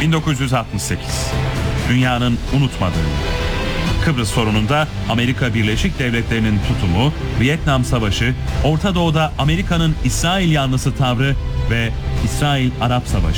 1968. Dünyanın unutmadığı. Kıbrıs sorununda Amerika Birleşik Devletleri'nin tutumu, Vietnam Savaşı, Orta Doğu'da Amerika'nın İsrail yanlısı tavrı ve İsrail-Arap Savaşı.